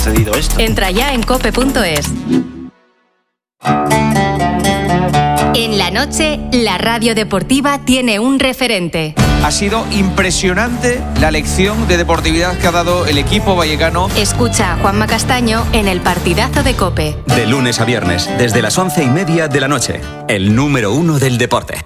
sucedido esto. Entra ya en cope.es. En la noche, la radio deportiva tiene un referente. Ha sido impresionante la lección de deportividad que ha dado el equipo vallecano. Escucha a Juanma Castaño en el partidazo de COPE. De lunes a viernes, desde las 11:30 de la noche. El número 1 del deporte.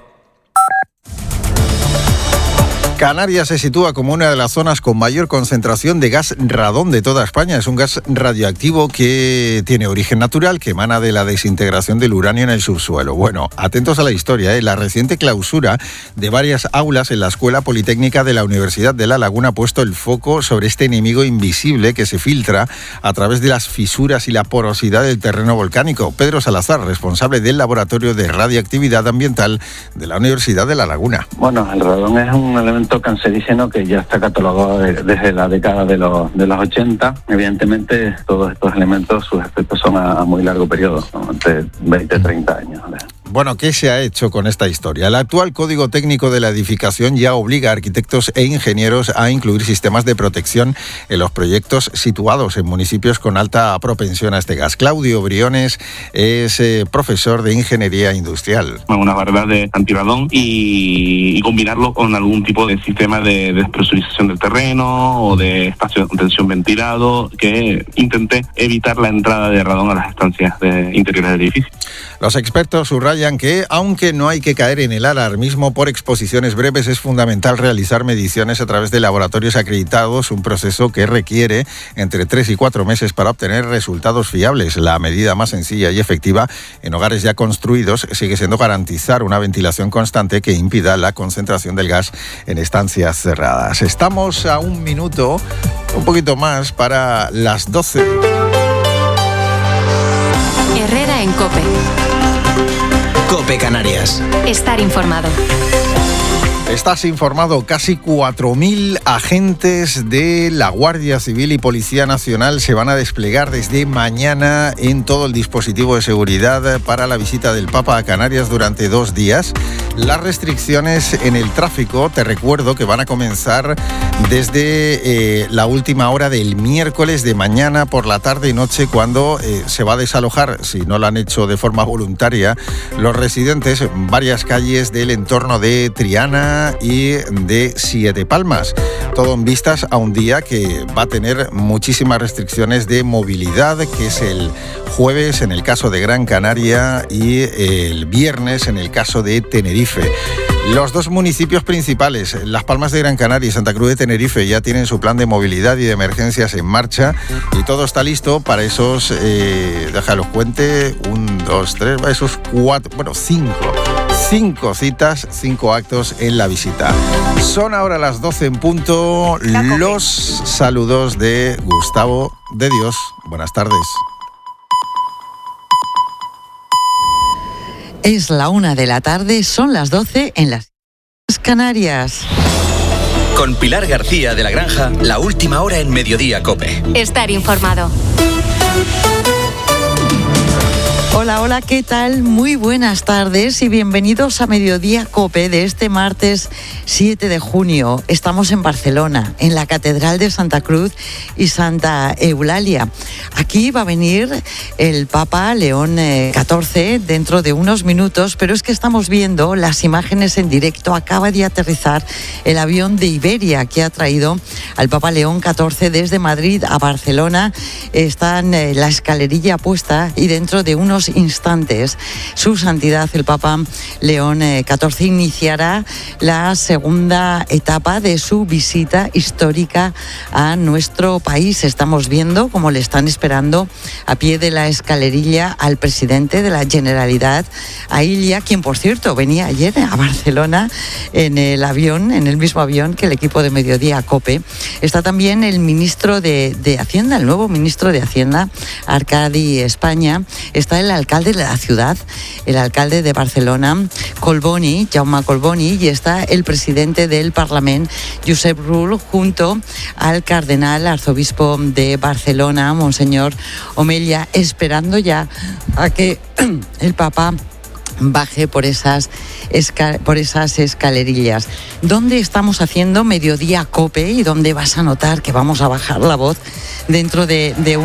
Canarias se sitúa como una de las zonas con mayor concentración de gas radón de toda España. Es un gas radioactivo que tiene origen natural, que emana de la desintegración del uranio en el subsuelo. Bueno, atentos a la historia, La reciente clausura de varias aulas en la Escuela Politécnica de la Universidad de La Laguna ha puesto el foco sobre este enemigo invisible que se filtra a través de las fisuras y la porosidad del terreno volcánico. Pedro Salazar, responsable del Laboratorio de Radioactividad Ambiental de la Universidad de La Laguna. Bueno, el radón es un elemento cancerígeno que ya está catalogado desde la década de los 80. Evidentemente, todos estos elementos, sus efectos son a muy largo periodo, ¿no? Entre 20 y 30 años. Bueno, ¿qué se ha hecho con esta historia? El actual Código Técnico de la Edificación ya obliga a arquitectos e ingenieros a incluir sistemas de protección en los proyectos situados en municipios con alta propensión a este gas. Claudio Briones es profesor de Ingeniería Industrial. Una barrera de antirradón y combinarlo con algún tipo de sistema de despresurización del terreno o de espacio de contención ventilado que intente evitar la entrada de radón a las estancias interiores del edificio. Los expertos subrayan que, aunque no hay que caer en el alarmismo por exposiciones breves, es fundamental realizar mediciones a través de laboratorios acreditados, un proceso que requiere entre 3 y 4 meses para obtener resultados fiables. La medida más sencilla y efectiva en hogares ya construidos sigue siendo garantizar una ventilación constante que impida la concentración del gas en estancias cerradas. Estamos a un minuto, un poquito más, para las 12. Herrera en COPE. COPE Canarias. Estar informado. Estás informado. Casi 4.000 agentes de la Guardia Civil y Policía Nacional se van a desplegar desde mañana en todo el dispositivo de seguridad para la visita del Papa a Canarias durante 2 días. Las restricciones en el tráfico, te recuerdo que van a comenzar desde la última hora del miércoles de mañana por la tarde y noche, cuando se va a desalojar, si no lo han hecho de forma voluntaria, los residentes en varias calles del entorno de Triana y de Siete Palmas. Todo en vistas a un día que va a tener muchísimas restricciones de movilidad, que es el jueves en el caso de Gran Canaria y el viernes en el caso de Tenerife. Los 2 municipios principales, Las Palmas de Gran Canaria y Santa Cruz de Tenerife, ya tienen su plan de movilidad y de emergencias en marcha y todo está listo para esos, déjalos cuente, 1, 2, 3, esos 4, bueno, 5 citas, 5 actos en la visita. Son ahora las 12 en punto. Los saludos de Gustavo de Dios. Buenas tardes. Es la 1 de la tarde, son las 12 en las Canarias. Con Pilar García de la Granja, la última hora en Mediodía COPE. Estar informado. Hola, ¿qué tal? Muy buenas tardes y bienvenidos a Mediodía COPE de este martes 7 de junio. Estamos en Barcelona, en la Catedral de Santa Cruz y Santa Eulalia. Aquí va a venir el Papa León XIV dentro de unos minutos, pero es que estamos viendo las imágenes en directo. Acaba de aterrizar el avión de Iberia que ha traído al Papa León XIV desde Madrid a Barcelona. Está en la escalerilla puesta y dentro de unos instantes su santidad el Papa León XIV iniciará la segunda etapa de su visita histórica a nuestro país. Estamos viendo cómo le están esperando a pie de la escalerilla al presidente de la Generalitat, a Illa, quien por cierto venía ayer a Barcelona en el avión, en el mismo avión que el equipo de Mediodía COPE. Está también el ministro de Hacienda, el nuevo ministro de Hacienda, Arcadi España. Está el alcalde de la ciudad, el alcalde de Barcelona, Collboni, Jaume Collboni, y está el presidente del Parlament, Josep Rull, junto al cardenal arzobispo de Barcelona, Monseñor Omella, esperando ya a que el Papa baje por esas escalerillas. ¿Dónde estamos haciendo Mediodía COPE y dónde vas a notar que vamos a bajar la voz dentro de